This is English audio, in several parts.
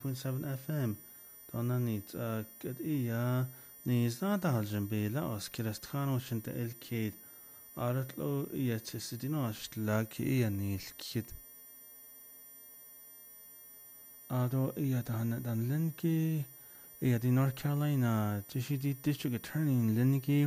7 FM. Donna niet good iya nis na daljen bela os kirest khan washint el kid aratlo iya chesidino ashla ki iya nil kid ado iya dan linki iya di North Carolina tishidi district attorney in linki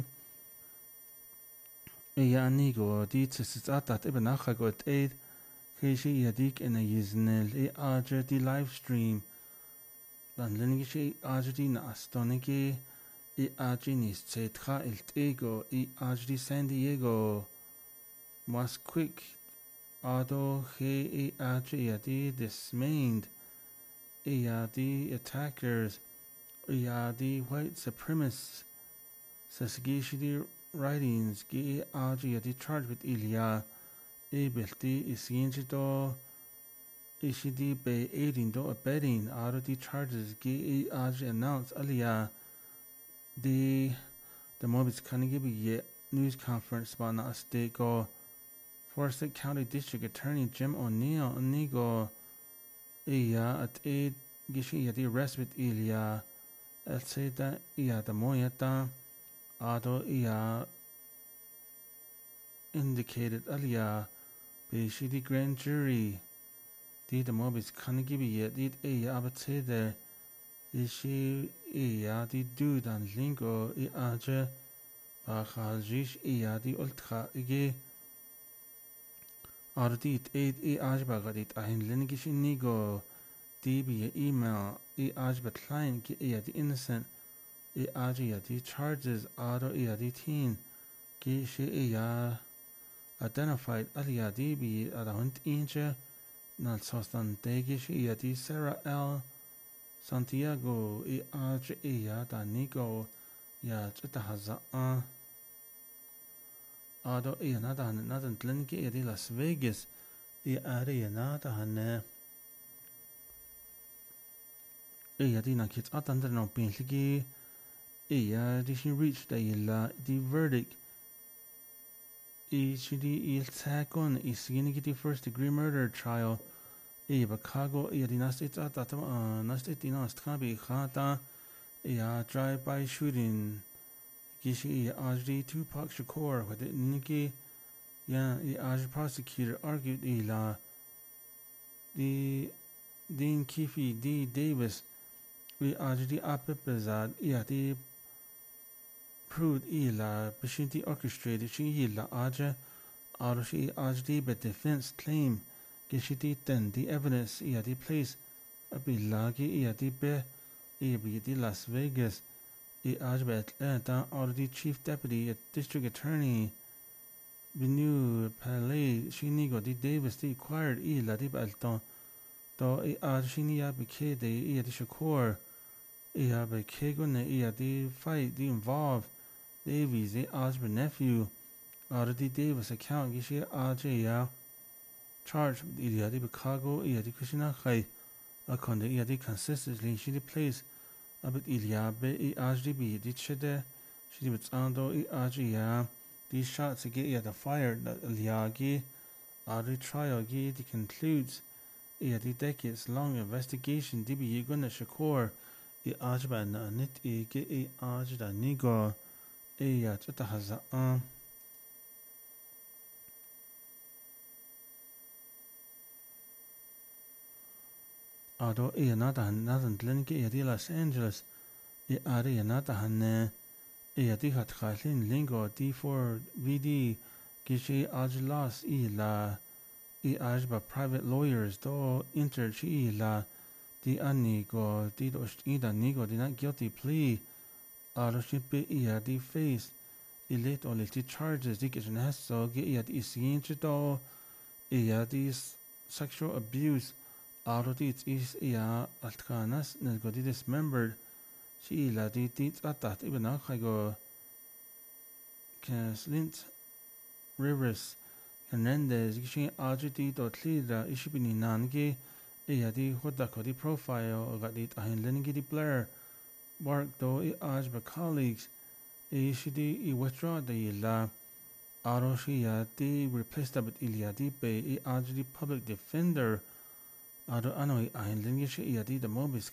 iya anigo di chesit atat ibn akhagot aid kishi iya dik in a yiznel i aja di live stream dan linki shi aja di na astoniki I Arginis Cetra El Ego I Argi San Diego was quick Ado he I Argi Adi dismayed I Adi attackers I Adi white supremacists Sasgishidi writings Gi Argi Adi charged with Ilya I Belti Isinjito Ishidi Bay aiding do abetting out of the charges Gi I Argi announced Aliyah the Mobis Carnegie news conference about na state go Forsyth County District Attorney Jim O'Neill Onigo iya at aid gishi the arrest with Ilya el seda iya the moyata ado iya indicated Alya be the grand jury the Mobis Carnegie did iya abat there ishi iya the dude and lingo I aja Bakhaljish iyadi ultra ige ardit aid I ajbagadit ahin linigish inigo DB email I ajbat line ki iyadi innocent I ajiyadi charges ado iyadi teen ki shi iya identified aliyadi bi adahunt inja nal sostan degish iyadi Sarah L. Santiago I aj iyada nigo ya chitahaza Ado iya nada han nadan tlenki iri Las Vegas I ari nada han iya di na kits atandra no pinligi iya di she reached the verdict I shidi il sakon I sigini the first degree murder trial I Chicago iya di nastit atata nastit dinas tkabi khata iya drive by shooting Gishi Ajdi Tupac Shakur with it Niki yeah the Aj prosecutor argued the Dean Kifi D. Davis we Ajdi Apipazad the proved Bishinti orchestrated she Aja Arushi Ajdi but defense claim Gishiti then the evidence the place Abilagi the be the Las Vegas I Ajbet Atlanta already chief deputy at district attorney Binu Palais Shinigo di Davis di acquired la di Balton do I Ajshinia Bike de di Shakur I Bekego ne di fight di involved Davies the Ajber nephew already Davis account Gishi Ajaya charged with di Chicago di Kushina Kai Akonde di consistently she place Abit Ilyabe I Ajdibi di Chede she was ando I Ajia these shots get the fire that Ilyagi Adi trial the concludes the decades long investigation dibi yiguna Shakur I Ajba na nit I Ajda nigo ya chatahaza Ado nadan tlenki di Los Angeles I Ari nadahan di khatkalin lingo D4 VD gishi ajlas la I ajba private lawyers do interchi la di anigo di dost ida nigo di not guilty plea aroshipe di face ilit oliti charges di kishin hasso gi di isienchito di sexual abuse aroti is altkanas nelgo di dismembered she la di atat ibn akhago Slint Rivers Hernandez gishin ajiti dotlida ishibini nangi di hodako di profile gadi tahin lengi di Blair work do ajba colleagues ishidi withdraw the la aroshi di replaced with Ilyadi be ajdi public defender Ado anoi ein linje iati de mobis